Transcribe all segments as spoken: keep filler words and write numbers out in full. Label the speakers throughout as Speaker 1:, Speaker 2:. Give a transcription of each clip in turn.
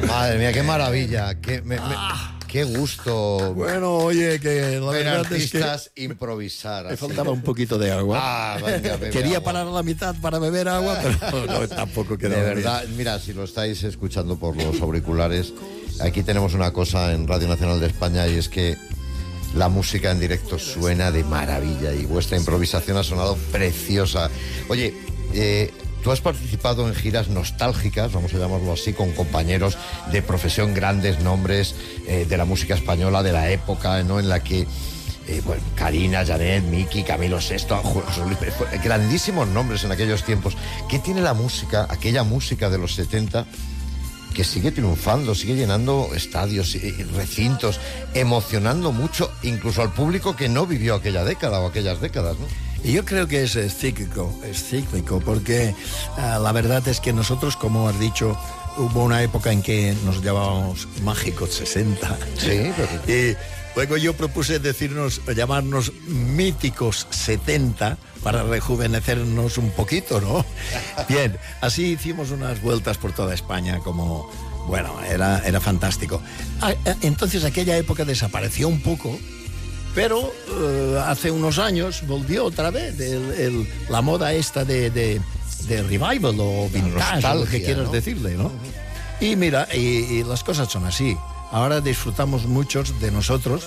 Speaker 1: Madre mía, qué maravilla. Qué, me, me, qué gusto.
Speaker 2: Bueno, oye, que la
Speaker 1: ver
Speaker 2: verdad
Speaker 1: artistas
Speaker 2: es que
Speaker 1: improvisar.
Speaker 2: me
Speaker 1: así.
Speaker 2: faltaba un poquito de agua.
Speaker 1: Ah, venga, bebe
Speaker 2: Quería
Speaker 1: agua.
Speaker 2: parar a la mitad para beber agua, pero no, tampoco quedó
Speaker 1: De
Speaker 2: bien.
Speaker 1: verdad, mira, si lo estáis escuchando por los auriculares, aquí tenemos una cosa en Radio Nacional de España y es que la música en directo suena de maravilla y vuestra improvisación ha sonado preciosa. Oye, eh, tú has participado en giras nostálgicas, vamos a llamarlo así, con compañeros de profesión, grandes nombres eh, de la música española de la época, ¿no? En la que eh, bueno, Karina, Janet, Miki, Camilo Sesto, José Luis Pérez, grandísimos nombres en aquellos tiempos. ¿Qué tiene la música, aquella música de los setenta, que sigue triunfando, sigue llenando estadios, recintos, emocionando mucho, incluso al público que no vivió aquella década o aquellas décadas, ¿no?
Speaker 2: Y yo creo que es, es cíclico, es cíclico, porque uh, la verdad es que nosotros, como has dicho, hubo una época en que nos llamábamos Mágicos sesenta.
Speaker 1: Sí, pero...
Speaker 2: Y luego yo propuse decirnos, llamarnos Míticos setenta para rejuvenecernos un poquito, ¿no? Bien, así hicimos unas vueltas por toda España, como, bueno, era, era fantástico. Ah, entonces aquella época desapareció un poco, pero uh, hace unos años volvió otra vez el, el, la moda esta de, de, de revival o vintage, o lo que quieras, ¿no? Decirle, ¿no? Uh-huh. Y mira, y, y las cosas son así. Ahora disfrutamos muchos de nosotros,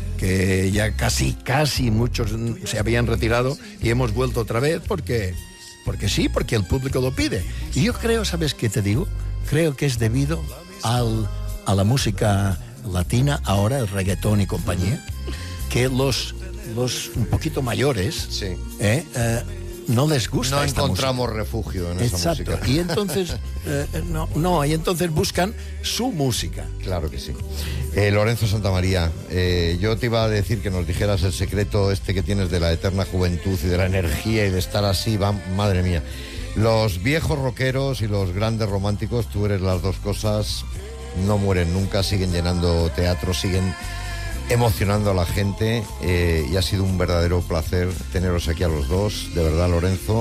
Speaker 2: que ya casi, casi muchos se habían retirado y hemos vuelto otra vez porque, porque sí, porque el público lo pide. Y yo creo, ¿sabes qué te digo? Creo que es debido al, a la música latina, ahora el reggaetón y compañía, que los, los un poquito mayores
Speaker 1: sí.
Speaker 2: eh, eh, no les gusta.
Speaker 1: No
Speaker 2: esta
Speaker 1: encontramos
Speaker 2: música.
Speaker 1: refugio en
Speaker 2: Exacto.
Speaker 1: esa música.
Speaker 2: Y entonces, eh, no, no, y entonces buscan su música.
Speaker 1: Claro que sí. Eh, Lorenzo Santamaría, eh, yo te iba a decir que nos dijeras el secreto este que tienes de la eterna juventud y de la energía y de estar así, va, madre mía. Los viejos rockeros y los grandes románticos, tú eres las dos cosas, no mueren nunca, siguen llenando teatros, siguen emocionando a la gente, eh, y ha sido un verdadero placer teneros aquí a los dos, de verdad, Lorenzo,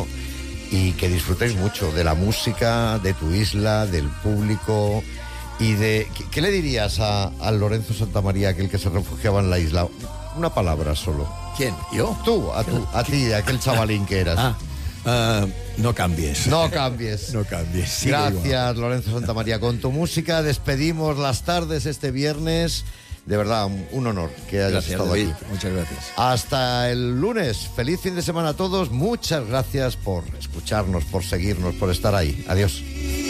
Speaker 1: y que disfrutéis mucho de la música, de tu isla, del público y de... ¿Qué, qué le dirías a, a Lorenzo Santamaría, aquel que se refugiaba en la isla? Una palabra solo.
Speaker 2: ¿Quién? ¿Yo?
Speaker 1: Tú, a, tu, a ti, aquel chavalín que eras.
Speaker 2: Ah, uh, no cambies.
Speaker 1: No cambies.
Speaker 2: No cambies. Sí,
Speaker 1: gracias,
Speaker 2: igual.
Speaker 1: Lorenzo Santamaría. Con tu música despedimos las tardes este viernes. De verdad, un honor que hayas
Speaker 2: gracias,
Speaker 1: estado
Speaker 2: David.
Speaker 1: aquí.
Speaker 2: Muchas gracias.
Speaker 1: Hasta el lunes. Feliz fin de semana a todos. Muchas gracias por escucharnos, por seguirnos, por estar ahí. Adiós.